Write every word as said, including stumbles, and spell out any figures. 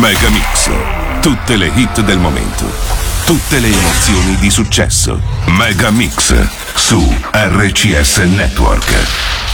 Megamix. Tutte le hit del momento. Tutte le emozioni di successo. Megamix su R C S Network.